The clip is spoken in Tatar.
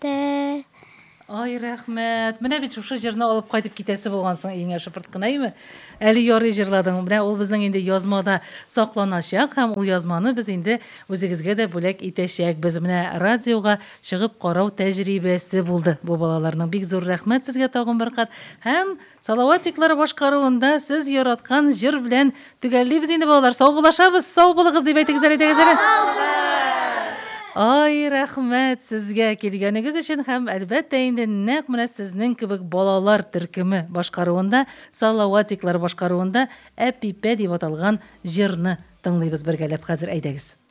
Тә. Ай, рәхмәт. Менә бит шушы җырны алып кайтып китәсе булгансың иңә шыпырт кынаймы? Әле ярый җырладың. Менә ул безнең инде язмада сакланачак һәм ул язманы без инде үзегезгә дә бүләк итәчәк. Без менә радиога чыгып карау тәҗрибәсе булды бу балаларның. Бик зур рәхмәт сезгә тагын бер кат. Һәм Салаватиклар башкаруында сез яраткан җыр белән төгәллибез инде балалар. Сау булашабыз. Сау булыгыз дип әйтегез әле. Ай, рәхмәт сезгә килгәнегез өчен һәм әлбәттә инде нәкъ менә сезнең кебек балалар төркеме башкаруында, Салаватиклар башкаруында Әпипә дип аталган җырны тыңлыйбыз бергәләп. Хәзер әйдәгез.